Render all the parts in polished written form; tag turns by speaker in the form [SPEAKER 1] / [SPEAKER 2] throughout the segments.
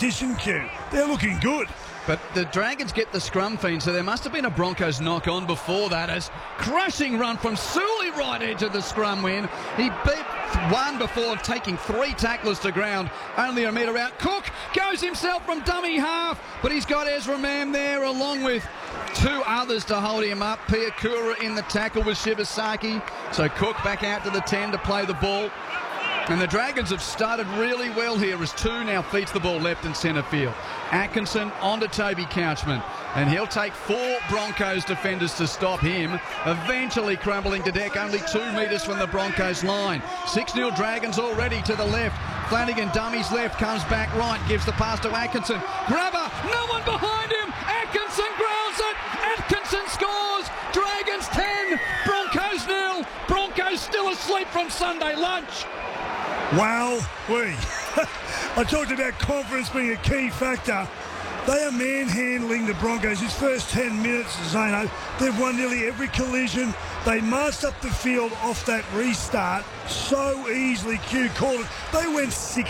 [SPEAKER 1] competition, Q. They're looking good.
[SPEAKER 2] But the Dragons get the scrum feed, so there must have been a Broncos knock-on before that. As crushing run from Sully, right edge of the scrum win. He beat one before taking 3 tacklers to ground, only a metre out. Cook goes himself from dummy half, but he's got Ezra Mam there along with 2 others to hold him up. Piakura in the tackle with Shibasaki. So Cook back out to the 10 to play the ball. And the Dragons have started really well here as 2 now feeds the ball left and centre field. Atkinson onto Toby Couchman, and he'll take 4 Broncos defenders to stop him, eventually crumbling to deck only 2 metres from the Broncos line. 6-0 Dragons already to the left. Flanagan dummies left, comes back right, gives the pass to Atkinson. Grabber, no one behind him. Atkinson grounds it. Atkinson scores. Dragons 10, Broncos 0. Broncos still asleep from Sunday lunch.
[SPEAKER 1] Wow, I talked about confidence being a key factor. They are manhandling the Broncos. His first 10 minutes, Zano, they've won nearly every collision. They marched up the field off that restart so easily. Q called it. They went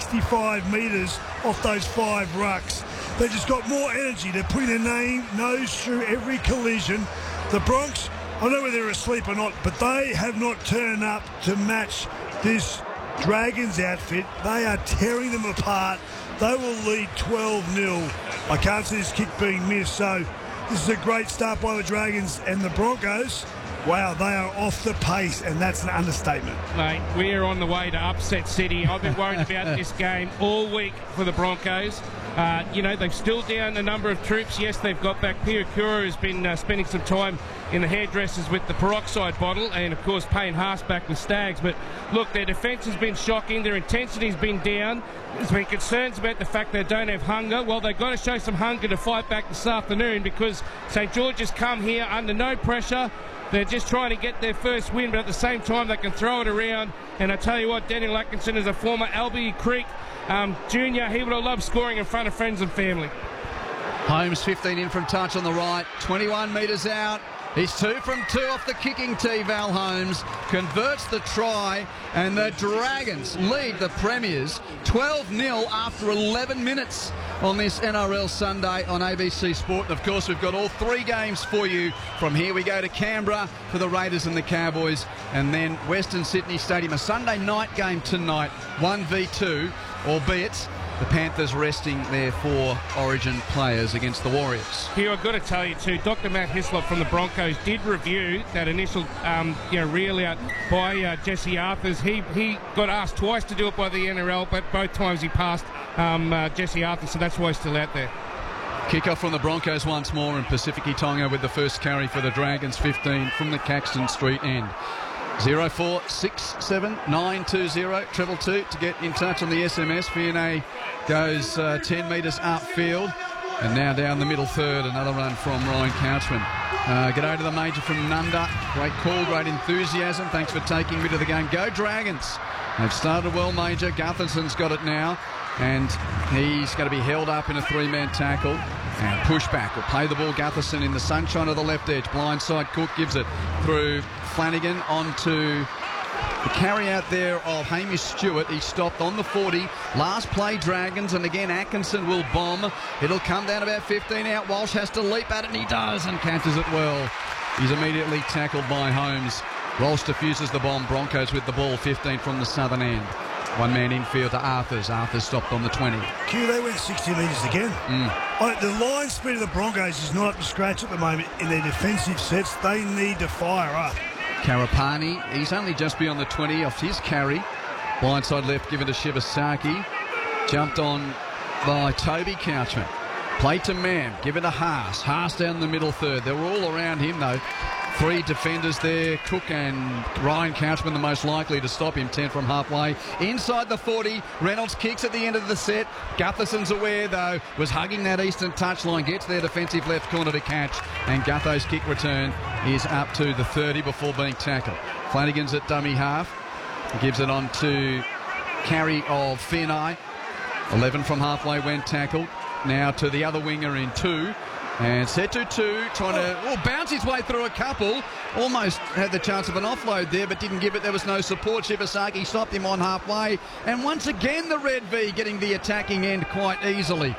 [SPEAKER 1] 65 metres off those 5 rucks. They just got more energy. They're putting their nose through every collision. The Bronx, I don't know whether they're asleep or not, but they have not turned up to match this Dragons outfit. They are tearing them apart. They will lead 12-0. I can't see this kick being missed, so this is a great start by the Dragons. And the Broncos, wow, they are off the pace, and that's an understatement.
[SPEAKER 3] Mate, we are on the way to upset city. I've been worried about this game all week for the Broncos. They've still down a number of troops. Yes, they've got back Piakura, who's been spending some time in the hairdressers with the peroxide bottle, and of course Payne Haas back with Stags. But look, their defence has been shocking. Their intensity's been down. There's been concerns about the fact they don't have hunger. Well, they've got to show some hunger to fight back this afternoon, because St George has come here under no pressure. They're just trying to get their first win, but at the same time they can throw it around. And I tell you what, Daniel Atkinson is a former Albie Creek junior. He would have loved scoring in front of friends and family.
[SPEAKER 2] Holmes 15 in from touch on the right, 21 metres out. He's 2 from 2 off the kicking tee. Val Holmes converts the try, and the Dragons lead the Premiers 12-0 after 11 minutes on this NRL Sunday on ABC Sport. And of course, we've got all 3 games for you. From here we go to Canberra for the Raiders and the Cowboys, and then Western Sydney Stadium, a Sunday night game tonight, 1v2, albeit the Panthers resting their 4 Origin players against the Warriors.
[SPEAKER 3] Here, I've got to tell you too, Dr. Matt Hislop from the Broncos did review that initial reel out by Jesse Arthurs. He got asked twice to do it by the NRL, but both times he passed Jesse Arthurs, so that's why he's still out there.
[SPEAKER 2] Kick-off from the Broncos once more, and Pacific Tonga with the first carry for the Dragons, 15 from the Caxton Street end. 0467 920 222 to get in touch on the SMS. Fiona goes 10 metres upfield, and now down the middle third, another run from Ryan Couchman. G'day to the Major from Nunda. Great call, great enthusiasm. Thanks for taking me to the game. Go Dragons. They've started well, Major. Gutherson's got it now, and he's going to be held up in a 3-man tackle. And pushback will play the ball. Gutherson in the sunshine of the left edge. Blindside Cook gives it through Flanagan onto the carry out there of Hamish Stewart. He stopped on the 40. Last play Dragons, and again Atkinson will bomb. It'll come down about 15 out. Walsh has to leap at it, and he does, and catches it well. He's immediately tackled by Holmes. Walsh diffuses the bomb. Broncos with the ball, 15 from the southern end. 1-man infield to Arthurs. Arthurs stopped on the 20.
[SPEAKER 1] Q, they went 60 metres again. The line speed of the Broncos is not up to scratch at the moment in their defensive sets. They need to fire up.
[SPEAKER 2] Karapani, he's only just beyond the 20 off his carry. Blindside left given to Shibasaki. Jumped on by Toby Couchman. Play to Mam, give it to Haas. Haas down the middle third. They were all around him though. 3 defenders there, Cook and Ryan Couchman the most likely to stop him, 10 from halfway. Inside the 40, Reynolds kicks at the end of the set. Gutherson's aware though, was hugging that eastern touchline, gets their defensive left corner to catch, and Gutho's kick return is up to the 30 before being tackled. Flanagan's at dummy half, gives it on to carry of Fianai. 11 from halfway when tackled. Now to the other winger in 2. And Setu trying to bounce his way through a couple. Almost had the chance of an offload there, but didn't give it. There was no support. Shibasaki stopped him on halfway. And once again, the Red V getting the attacking end quite easily.